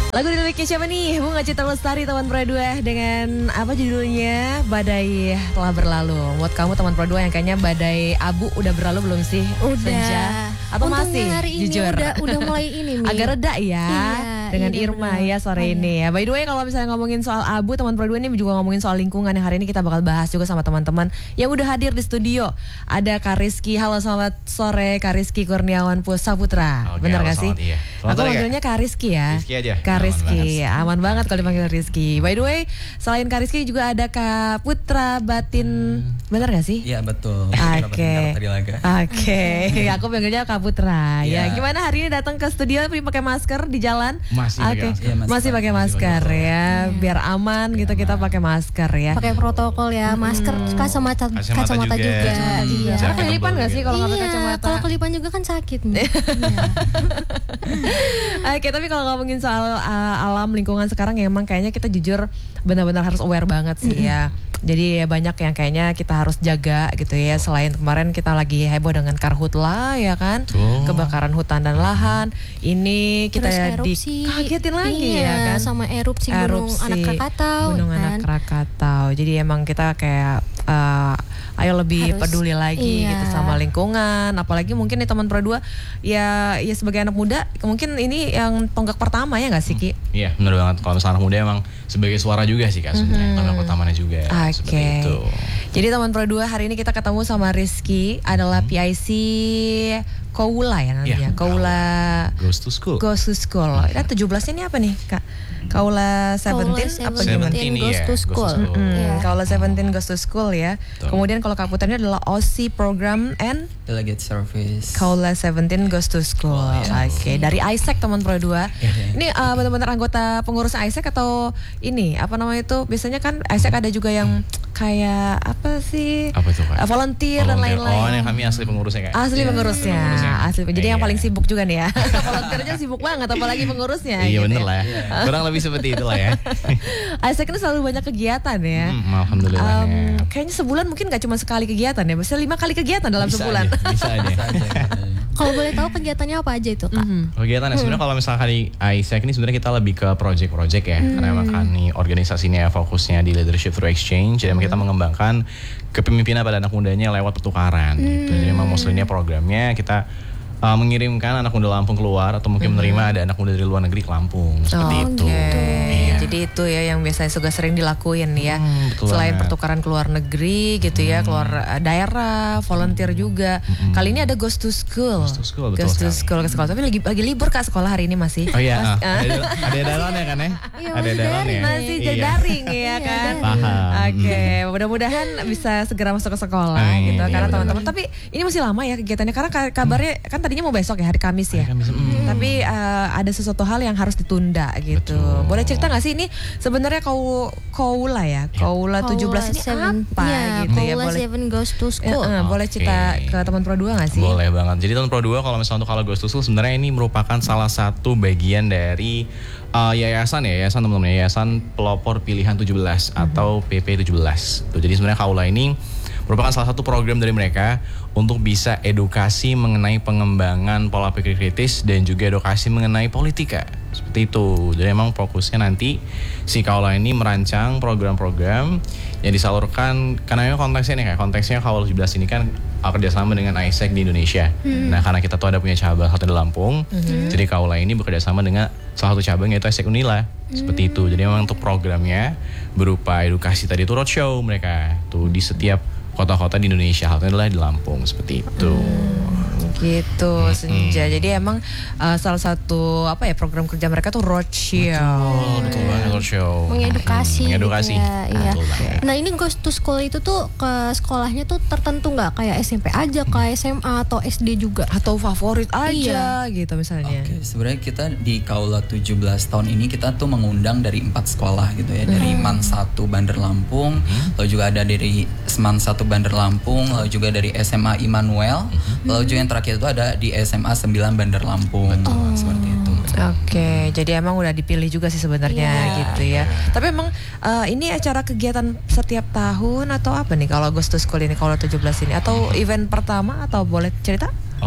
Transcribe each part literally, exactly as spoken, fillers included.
Lagu dari siapa nih? Bunga Citra Lestari, teman Pro dua dengan apa judulnya? Badai Telah Berlalu. Buat kamu teman Pro dua yang kayaknya badai abu udah berlalu belum sih? Udah. Senja. Atau Untungnya masih? hari ini Jujur. Udah, udah mulai ini Mi. Agak reda ya. Iya, dengan iya, Irma bener. ya sore Oh, ini ya. By the way kalau misalnya ngomongin soal abu, teman Pro dua ini juga ngomongin soal lingkungan yang hari ini kita bakal bahas juga sama teman-teman yang udah hadir di studio. Ada Kak Rizky. Halo, selamat sore Kak Rizky Kurniawan Saputra. Oke, Bener halo, gak sih? selamat, iya. Selamat Aku sore, Kak. manggilnya Kak Rizky ya. Rizky aja. Kak Aman Rizky. banget. Aman banget kalau dipanggil Rizky. By the way, selain Kak Rizky juga ada Kak Putra Batin. Bener gak sih? Iya betul. Oke. Tadi laga. Oke, aku panggilnya Kak Putra. Ya, Iya. gimana hari ini datang ke studio tapi pakai masker di jalan? Masih pakai Oke. masker. Iya, masih masih pakai masker ya, biar aman gitu kita pakai masker ya. Pakai protokol ya, masker, kacamata, Kacamata kacamata juga. juga. Kacamata juga. Iya. Karena Jaket kelipan tebal gak sih gitu. kalau nggak pakai Iya, kacamata? kalau kelipan juga kan sakit. Mi. Iya. Oke, tapi kalau ngomongin soal uh, alam lingkungan sekarang ya emang kayaknya kita jujur benar-benar harus aware banget sih ya. Jadi ya banyak yang kayaknya kita harus jaga gitu ya. Selain kemarin kita lagi heboh dengan karhutla ya kan, Betul. kebakaran hutan dan lahan. Ini kita Terus erupsi. dikagetin lagi Iya, ya kan. sama erupsi, gunung Erupsi anak Krakatau. Gunung kan. Anak Krakatau. Jadi emang kita kayak uh, ayo lebih Harus, peduli lagi iya. gitu sama lingkungan. Apalagi mungkin nih teman Pro dua ya ya sebagai anak muda mungkin ini yang tonggak pertama ya nggak sih Ki? Iya, benar banget. Kalau misalnya anak muda emang sebagai suara juga sih Kak sebenarnya. Karena pertamanya juga Oke. seperti itu. Jadi teman Pro dua hari ini kita ketemu sama Rizky adalah P I C Koula ya namanya. Iya, Koula Goes to school. Goes to School. Nah, tujuh belas ini apa nih Kak? Kaula Seventeen apa gimana? Seventeen iya, goes to goes to school. school. Hmm, Iya. Kaula Seventeen Goes to School ya. Betul. Kemudian kalau Kak Putra ini adalah O S I Program and Delegate Service. Kaula Seventeen Goes to School. Oke, dari I S E C teman Pro dua. Iya, iya. Ini uh, benar-benar anggota pengurus I S E C atau ini apa namanya itu? Biasanya kan I S E C ada juga yang kayak apa sih? Apa itu Kak? Uh, volunteer dan Volunteer. lain-lain. Oh, ini kami asli pengurusnya Kak. Asli Iya, pengurusnya, pengurusnya. asli. Jadi yang Iya. paling sibuk juga nih ya. Volunteernya sibuk banget, apalagi pengurusnya. Iya gitu bener ya. lah ya. Kurang lebih seperti itulah ya. I S E C ini selalu banyak kegiatan ya. Hmm, alhamdulillah. Um, ya. kayaknya sebulan mungkin gak cuma sekali kegiatan ya, biasanya lima kali kegiatan dalam Bisa sebulan. aja, bisa aja. Bisa aja, gitu. Kalau boleh tahu kegiatannya apa aja itu Kak? Mhm. Kegiatan ya sebenarnya kalau misalkan di I S E C ini sebenarnya kita lebih ke project-project ya, karena emang kan nih organisasinya fokusnya di leadership through exchange, jadi emang kita mengembangkan kepemimpinan pada anak mudanya lewat pertukaran. Gitu. Jadi emang mostly-nya programnya kita uh, mengirimkan anak muda Lampung keluar atau mungkin menerima ada anak muda dari luar negeri ke Lampung seperti Oh, itu. oke. Iya. Jadi itu ya yang biasanya juga sering dilakuin ya. Hmm, betul Selain banget. pertukaran ke luar negeri gitu ya, keluar uh, daerah, volunteer juga. Kali ini ada Goes to School. Goes to School, betul Goes to sekali. School ke sekolah. Tapi lagi lagi libur Kak sekolah hari ini masih. Oh iya, Mas- ah, ada ada daron ya kan ya? Iya, Ada masih daron ya. daring. Masih jadi Iya. daring ya Iya, kan. daring. Paham. Oke, mudah-mudahan bisa segera masuk ke sekolah Amin. gitu Iya, karena benar. teman-teman. Tapi ini masih lama ya kegiatannya karena ka- kabarnya kan tadinya mau besok ya hari Kamis ya. Hari Kamis, mm. Tapi uh, ada sesuatu hal yang harus ditunda gitu. Betul. Boleh cerita nggak sih ini sebenarnya kau kaula ya? Kaula tujuh belas ini Seven- apa iya, gitu ya? Kaula Boleh Seven Goes to Eh, School. eh, boleh Oke. cerita ke teman Pro dua nggak sih? Boleh banget. Jadi tahun Pro dua kalau misalnya untuk kalau Goes to School sebenarnya ini merupakan salah satu bagian dari uh, yayasan ya, yayasan teman-teman, yayasan pelopor pilihan tujuh belas atau P P tujuh belas. Tuh, jadi sebenarnya Kaula ini merupakan salah satu program dari mereka untuk bisa edukasi mengenai pengembangan pola pikir kritis dan juga edukasi mengenai politika. Seperti itu. Jadi memang fokusnya nanti si Kaula ini merancang program-program yang disalurkan karena memang konteksnya nih kayak konteksnya Kaula tujuh belas ini kan uh, kerjasama dengan I S E C di Indonesia. Nah karena kita tuh ada punya cabang satu di Lampung, jadi Kaula ini bekerjasama dengan salah satu cabang yaitu I S E C Unila. Seperti itu. Jadi memang untuk programnya berupa edukasi tadi itu roadshow mereka tuh di setiap kota-kota di Indonesia, halnya adalah di Lampung seperti itu. Gitu Senja. Jadi emang uh, salah satu apa ya program kerja mereka tuh roadshow. Oh, betul banget roadshow. Mengedukasi, Hmm, mengedukasi. gitu ya, iya. Betul banget. Nah ini Goes to School itu tuh ke sekolahnya tuh tertentu nggak kayak S M P aja, kayak S M A atau S D juga? Atau favorit aja gitu misalnya. Oke, sebenarnya kita di Kaula tujuh belas tahun ini kita tuh mengundang dari empat sekolah gitu ya, dari Man satu Bandar Lampung, lalu juga ada dari Man satu Bandar Lampung, lalu juga dari S M A Immanuel, lalu juga yang terakhir itu ada di S M A sembilan Bandar Lampung. Seperti itu. Oke, jadi emang udah dipilih juga sih sebenarnya Iya. gitu ya. Tapi emang uh, ini acara kegiatan setiap tahun atau apa nih kalau Goes to School ini kalau tujuh belas ini atau event pertama atau boleh cerita?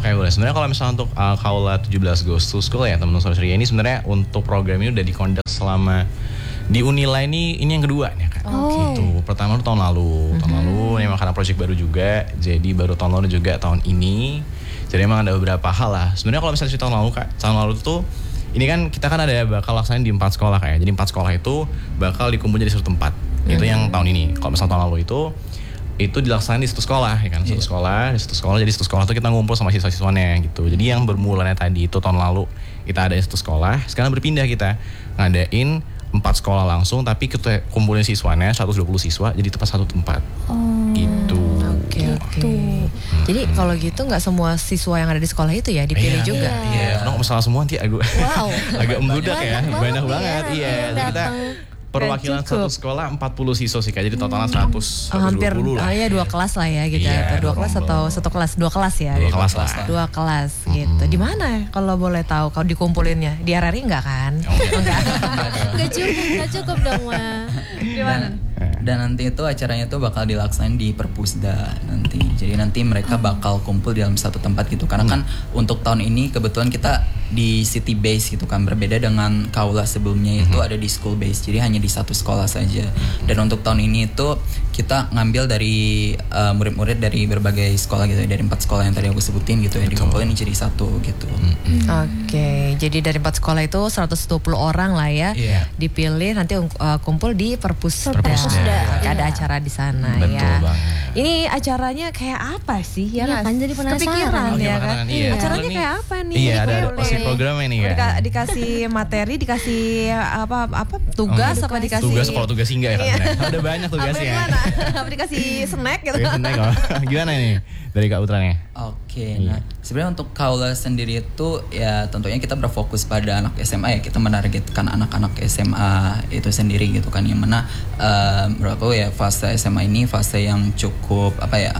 Oke, okay, boleh. Sebenarnya kalau misalnya untuk uh, Kaula tujuh belas Goes to School ya teman-teman Sobat Ceria, ini sebenarnya untuk program ini udah dikondak selama di Unila ini ini yang kedua nih kan. Oh. Gitu. Pertama tuh tahun lalu, tahun lalu ini emang karena project baru juga, jadi baru tahun lalu juga tahun ini. Jadi emang ada beberapa hal lah. Sebenarnya kalau misalnya tahun lalu kak, tahun lalu tuh ini kan kita kan ada bakal laksanain di empat sekolah kayak. Jadi empat sekolah itu bakal dikumpul jadi satu tempat. Mm-hmm. Itu yang tahun ini. Kalau misalnya tahun lalu itu itu dilaksanain di satu sekolah ya kan, satu yeah. sekolah, di satu sekolah, jadi satu sekolah tuh kita ngumpul sama siswa-siswanya gitu. Jadi yang bermulanya tadi itu tahun lalu kita ada di satu sekolah, sekarang berpindah kita ngadain empat sekolah langsung, tapi kita kumpulin siswanya seratus dua puluh siswa, jadi tepat satu tempat. Oh. Gitu. Oke, oke. Jadi kalau gitu nggak semua siswa yang ada di sekolah itu ya dipilih iya, juga. Iya, karena kalau misalnya semua nanti agak Wow. agak membludak ya, banyak banyak banget banget. ya, Iya, jadi kita perwakilan satu sekolah empat puluh siswa sih, jadi totalnya seratus, Oh, hampir seratus dua puluh lah. ah, ya dua kelas lah ya gitu. Iya, ya. Dua kelas dua atau satu kelas? Dua kelas ya. Dua kelas lah. Dua kelas gitu. Di mana kalau boleh tahu kalau dikumpulinnya? Di R R I enggak kan? Enggak. Gak cukup, gak cukup dong Ma. Di mana? Dan nanti itu acaranya tuh bakal dilaksanain di Perpusda nanti. Jadi nanti mereka bakal kumpul di dalam satu tempat gitu. Karena kan untuk tahun ini kebetulan kita di city base gitu kan, berbeda dengan Kaula sebelumnya itu ada di school base. Jadi hanya di satu sekolah saja. Dan untuk tahun ini itu kita ngambil dari uh, murid-murid dari berbagai sekolah gitu, dari empat sekolah yang tadi aku sebutin gitu ya, dikumpulin jadi satu gitu. Oke, okay. Jadi dari empat sekolah itu seratus dua puluh orang lah ya, yeah. dipilih nanti uh, kumpul di Perpusda. Perpusda. Ada Iya. acara di sana. Betul ya. banget. Ini acaranya kayak apa sih? Ya Iya kan, jadi penasaran. Kepikiran Oh, ya gimana kan? kan? Iya. Acaranya Ini- kayak apa nih? Iya, ada Boleh. pasti programnya nih kan. Dika- dikasih materi, dikasih apa apa tugas Oh, apa dikasih tugas kalau tugas enggak ya kan? Iya. Ada banyak apa tugasnya. gimana? Apa dikasih snack gitu? Tugas snack apa? Gimana ini dari Kak Utranya? Oke, Iya. nah sebenarnya untuk Kaula sendiri itu ya tentunya kita berfokus pada anak S M A ya, kita menargetkan anak-anak S M A itu sendiri gitu kan, yang mana uh, menurut aku ya fase S M A ini fase yang cukup apa ya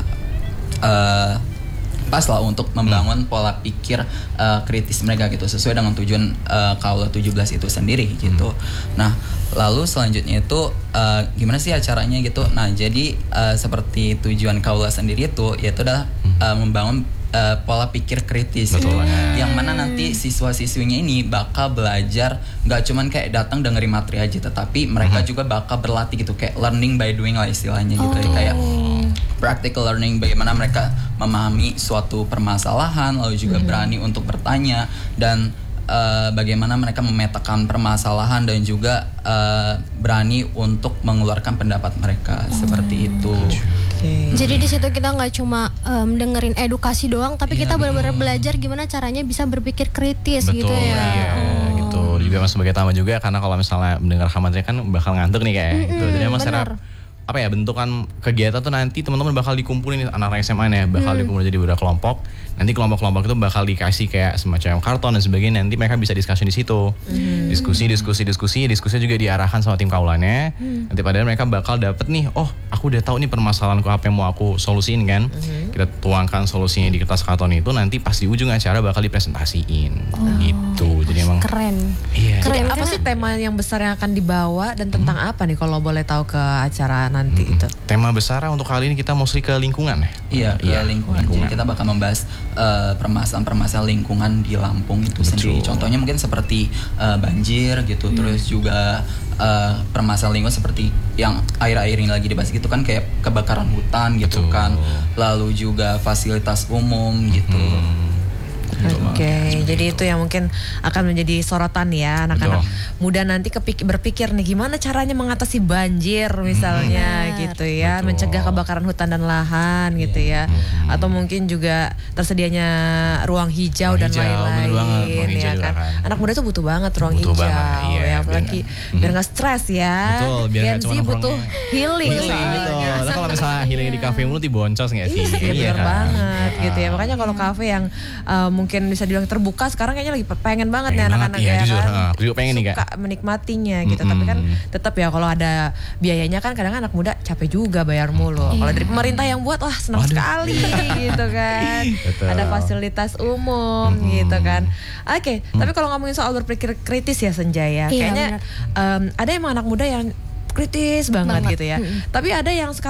uh, pas lah untuk membangun hmm. pola pikir uh, kritis mereka gitu sesuai dengan tujuan uh, Kaula tujuh belas itu sendiri gitu. Hmm. Nah, lalu selanjutnya itu uh, gimana sih acaranya gitu. Nah, jadi uh, seperti tujuan Kaula sendiri itu yaitu adalah uh, membangun uh, pola pikir kritis gitu. Yang mana nanti siswa-siswinya ini bakal belajar nggak cuman kayak datang dengerin materi aja, tetapi mereka hmm. juga bakal berlatih gitu, kayak learning by doing lah istilahnya gitu. Oh. Kayak practical learning, bagaimana mereka memahami suatu permasalahan, lalu juga mm-hmm. berani untuk bertanya, dan uh, bagaimana mereka memetakan permasalahan dan juga uh, berani untuk mengeluarkan pendapat mereka oh. seperti itu. Okay. Jadi di situ kita nggak cuma um, dengerin edukasi doang, tapi Iya, kita benar-benar betul. belajar gimana caranya bisa berpikir kritis Betul, gitu ya. iya, Oh. gitu. Juga mas sebagai tamu juga, karena kalau misalnya mendengar materi kan bakal ngantuk nih kayak. Gitu. Jadi emang secara apa ya bentukan kegiatan tuh nanti teman-teman bakal dikumpulin anak-anak S M A-nya bakal hmm. dikumpulin jadi beberapa kelompok. Nanti kelompok-kelompok itu bakal dikasih kayak semacam karton dan sebagainya. Nanti mereka bisa diskusi di situ. Hmm. Diskusi, diskusi, diskusi, diskusi juga diarahkan sama tim kaulanya. Hmm. Nanti padahal mereka bakal dapet nih, oh aku udah tahu nih permasalahanku apa yang mau aku solusiin kan. Hmm. Kita tuangkan solusinya di kertas karton itu, nanti pas di ujung acara bakal dipresentasiin. Oh. Gitu. Jadi emang Keren. Iya. Jadi Keren, apa karena- sih tema yang besar yang akan dibawa dan tentang hmm. apa nih kalau boleh tahu ke acara nanti Hmm. itu? Tema besar untuk kali ini kita mostly ke lingkungan ya. Iya, ke Iya, lingkungan. lingkungan. Jadi kita bakal membahas uh, permasalahan-permasalahan lingkungan di Lampung itu Betul. sendiri. Contohnya mungkin seperti uh, banjir gitu, hmm. terus juga uh, permasalahan lingkungan seperti yang air-air ini lagi dibahas gitu kan, kayak kebakaran hutan gitu Betul. kan. Lalu juga fasilitas umum gitu. Hmm. Oke, okay, jadi itu yang mungkin akan menjadi sorotan ya anak-anak Betul. muda nanti kepik- berpikir nih gimana caranya mengatasi banjir misalnya Hmm. gitu ya, Betul. mencegah kebakaran hutan dan lahan gitu ya, Hmm. atau mungkin juga tersedianya ruang hijau Ruang dan hijau, bener lain-lain banget, ruang hijau ya juga kan. kan. Anak muda tuh butuh banget ruang Butuh hijau banget, iya, ya, apalagi biar- biar nggak stres ya. Betul, biar nggak Gen Z cuma butuh nongkrongnya. healing. Healing betul. Nah, kalau misalnya healing di kafe mulu diboncos nggak sih? Iya, bener kan? banget Iya. gitu ya. Makanya kalau kafe yang uh, mungkin bisa dibilang terbuka sekarang kayaknya lagi pengen banget nih Pengen anak-anak banget, iya, ya jujur. kan. Ah, aku juga pengen nih, Kak. Suka menikmatinya gitu. Mm-mm. Tapi kan tetap ya kalau ada biayanya kan kadang anak muda capek juga bayar mulu. Kalau dari pemerintah yang buat wah senang Waduh. sekali gitu kan. Betul. Ada fasilitas umum Mm-mm. gitu kan. Oke, tapi kalau ngomongin soal berpikir kritis ya Senja ya. Iya, Kayaknya benar. em, ada emang anak muda yang kritis banget, Banget. gitu ya. Mm-mm. Tapi ada yang sekarang tuh kayak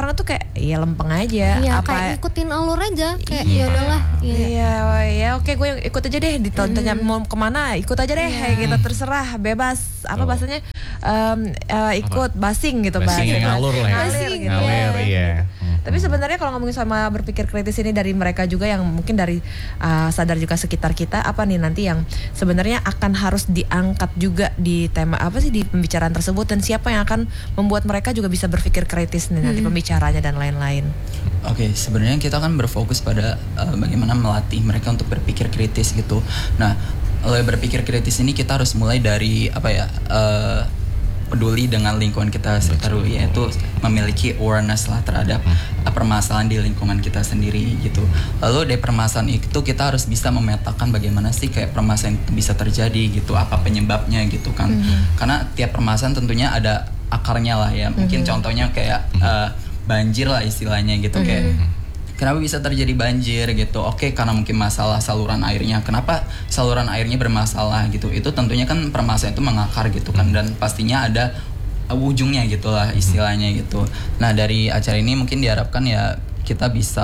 ya lempeng aja. Iya, apa kayak ikutin alur aja, kayak Iya. ya udahlah. Iya. Iya, ya oke gue ikut aja deh. Ditanya mau kemana, ikut aja deh. Iya. Kita terserah, bebas. Apa Tuh. bahasanya em, eh, ikut basing gitu Basing bahasa. yang ngalur lah ya. Ngalir gitu. Ngalir, iya. Hmm. Tapi sebenarnya kalau ngomongin sama berpikir kritis ini dari mereka juga yang mungkin dari uh, sadar juga sekitar kita, apa nih nanti yang sebenarnya akan harus diangkat juga di tema apa sih di pembicaraan tersebut, dan siapa yang akan membuat mereka juga bisa berpikir kritis nih nanti pembicaranya dan lain-lain. Oke, sebenarnya kita kan berfokus pada uh, bagaimana melatih mereka untuk berpikir kritis gitu. Nah, oleh berpikir kritis ini kita harus mulai dari apa ya? Uh, peduli dengan lingkungan kita sekitar, yaitu memiliki awareness lah terhadap uh, permasalahan di lingkungan kita sendiri gitu. Lalu dari permasalahan itu kita harus bisa memetakan bagaimana sih kayak permasalahan itu bisa terjadi gitu, apa penyebabnya gitu kan. Mm-hmm. Karena tiap permasalahan tentunya ada akarnya lah ya. Mungkin mm-hmm. contohnya kayak uh, banjir lah istilahnya gitu, mm-hmm. kayak kenapa bisa terjadi banjir gitu? Oke, karena mungkin masalah saluran airnya. Kenapa saluran airnya bermasalah gitu? Itu tentunya kan permasalahan itu mengakar gitu kan, dan pastinya ada ujungnya gitulah istilahnya gitu. Nah, dari acara ini mungkin diharapkan ya kita bisa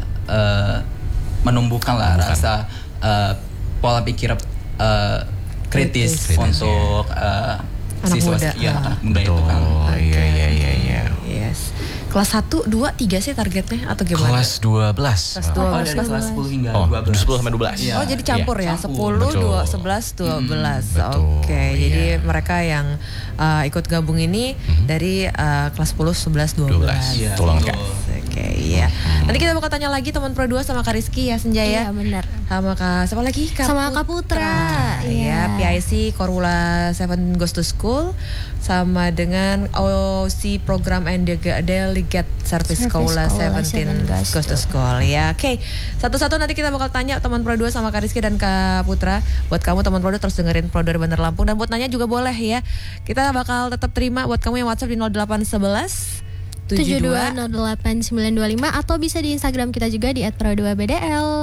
uh, menumbuhkan lah Bukan. rasa uh, pola pikir uh, kritis, Kritis. untuk uh, Anak siswa muda. ya, Ah. anak muda itu Betul. kan. Oh iya iya iya iya. Yes. Kelas satu, dua, tiga sih targetnya atau gimana? Kelas dua belas. Kelas dua Oh, belas. dari kelas sepuluh hingga Oh, dua belas. sepuluh sampai dua belas. Iya. Oh jadi campur ya, Campur. sepuluh, Betul. dua, sebelas, dua belas. betul, Oke, jadi iya. mereka yang uh, ikut gabung ini dari uh, kelas sepuluh, sebelas, dua dua belas. belas. Iya, Betul lengkap. betul. Oke, iya. Nanti kita bakal tanya lagi teman Pro dua sama Kak Rizky ya, Senja ya. Iya, benar. Sama Kak, siapa lagi? Kak Sama Kak Putra, Iya, iya. P I C Korula Seven Goes to School, sama dengan O C Program and Dega- Delegate Service Service Korula Korula Seventeen Seven Goes Goes to School. Ya, oke. Satu-satu nanti kita bakal tanya teman Pro dua sama Kak Rizky dan Kak Putra. Buat kamu teman Pro dua terus dengerin Pro dua dari Bandar Lampung, dan buat nanya juga boleh ya. Kita bakal tetap terima buat kamu yang WhatsApp di nol delapan sebelas tujuh dua nol delapan sembilan dua lima atau bisa di Instagram kita juga di et pro dua b d l.